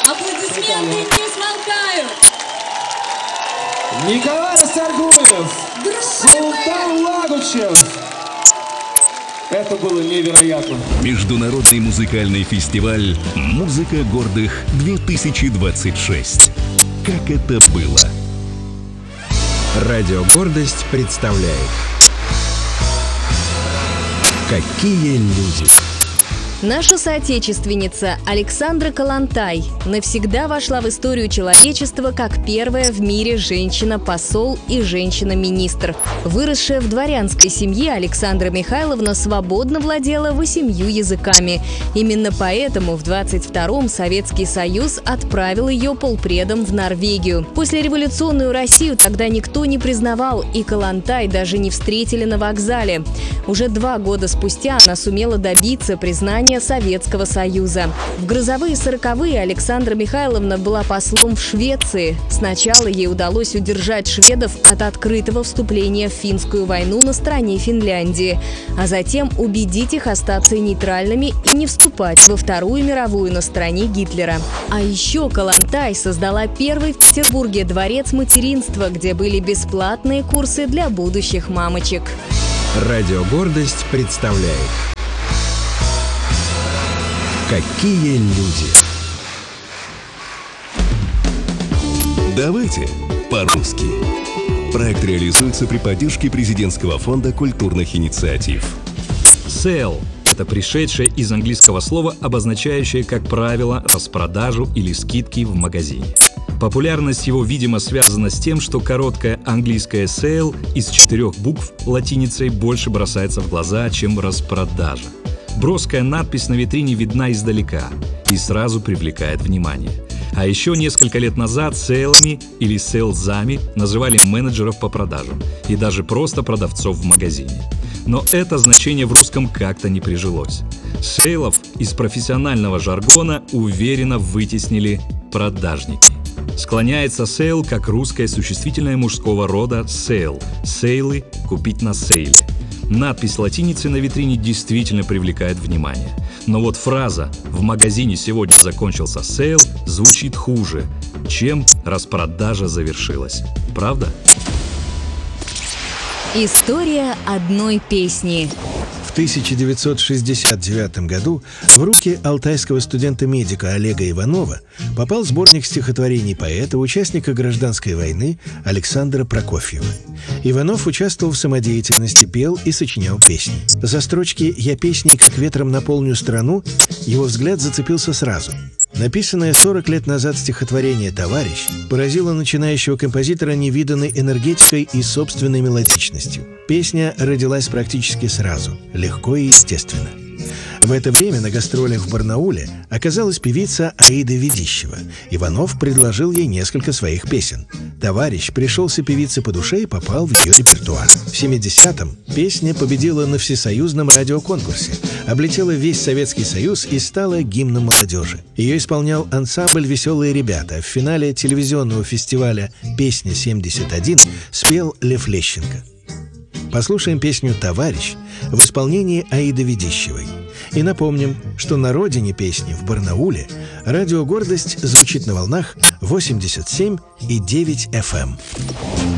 Аплодисменты не смолкают. Николай Саргуев, Султан Лагучев. Это было невероятно. Международный музыкальный фестиваль «Музыка гордых-2026». Как это было? Радио «Гордость» представляет «Какие люди». Наша соотечественница Александра Коллонтай навсегда вошла в историю человечества как первая в мире женщина-посол и женщина-министр. Выросшая в дворянской семье, Александра Михайловна свободно владела 8 языками. Именно поэтому в 22-м Советский Союз отправил ее полпредом в Норвегию. После революционную Россию тогда никто не признавал, и Коллонтай даже не встретили на вокзале. Уже 2 года спустя она сумела добиться признания Советского Союза. В грозовые 40-е Александра Михайловна была послом в Швеции. Сначала ей удалось удержать шведов от открытого вступления в финскую войну на стороне Финляндии, а затем убедить их остаться нейтральными и не вступать во Вторую мировую на стороне Гитлера. А еще Коллонтай создала первый в Петербурге дворец материнства, где были бесплатные курсы для будущих мамочек. Радио «Гордость» представляет «Какие люди». Давайте по-русски. Проект реализуется при поддержке Президентского фонда культурных инициатив. Sale – это пришедшее из английского слова, обозначающее, как правило, распродажу или скидки в магазине. Популярность его, видимо, связана с тем, что короткое английское «sale» из 4 букв латиницей больше бросается в глаза, чем распродажа. Броская надпись на витрине видна издалека и сразу привлекает внимание. А еще несколько лет назад сейлами или сейлзами называли менеджеров по продажам и даже просто продавцов в магазине. Но это значение в русском как-то не прижилось. Сейлов из профессионального жаргона уверенно вытеснили продажники. Склоняется сейл как русское существительное мужского рода сейл. Сейлы – купить на сейле. Надпись латиницей на витрине действительно привлекает внимание. Но вот фраза «в магазине сегодня закончился сейл» звучит хуже, чем «распродажа завершилась». Правда? История одной песни. В 1969 году в руки алтайского студента-медика Олега Иванова попал сборник стихотворений поэта, участника гражданской войны Александра Прокофьева. Иванов участвовал в самодеятельности, пел и сочинял песни. За строчки «Я песней, как ветром наполню страну» его взгляд зацепился сразу. Написанное 40 лет назад стихотворение «Товарищ» поразило начинающего композитора невиданной энергетикой и собственной мелодичностью. Песня родилась практически сразу, легко и естественно. В это время на гастролях в Барнауле оказалась певица Аида Ведищева. Иванов предложил ей несколько своих песен. «Товарищ» пришелся певице по душе и попал в ее репертуар. В 70-м песня победила на всесоюзном радиоконкурсе, облетела весь Советский Союз и стала гимном молодежи. Ее исполнял ансамбль «Веселые ребята». В финале телевизионного фестиваля «Песня-71» спел Лев Лещенко. Послушаем песню «Товарищ» в исполнении Аиды Ведищевой. И напомним, что на родине песни, в Барнауле, радио «Гордость» звучит на волнах 87,9 FM.